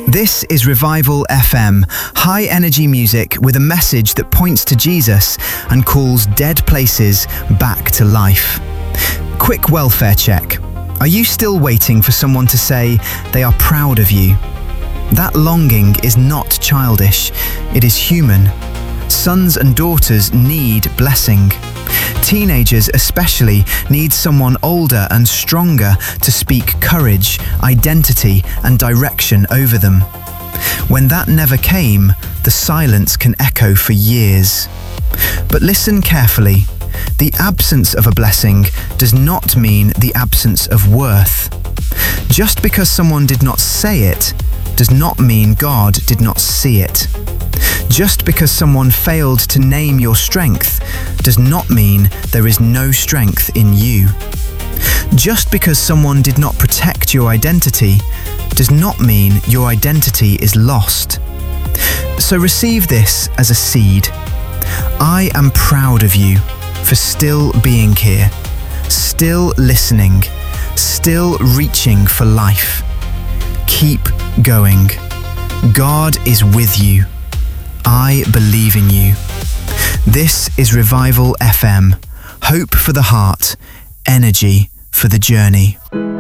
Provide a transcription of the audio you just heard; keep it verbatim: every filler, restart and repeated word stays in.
This is Revival F M, high energy music with a message that points to Jesus and calls dead places back to life. Quick welfare check. Are you still waiting for someone to say they are proud of you? That longing is not childish, it is human. Sons and daughters need blessing. Teenagers especially need someone older and stronger to speak courage, identity, and direction over them. When that never came, the silence can echo for years. But listen carefully. The absence of a blessing does not mean the absence of worth. Just because someone did not say it does not mean God did not see it. Just because someone failed to name your strength does not mean there is no strength in you. Just because someone did not protect your identity does not mean your identity is lost. So receive this as a seed. I am proud of you for still being here, still listening, still reaching for life. Keep going. God is with you. I believe in you. This is Revival F M. Hope for the heart, energy for the journey.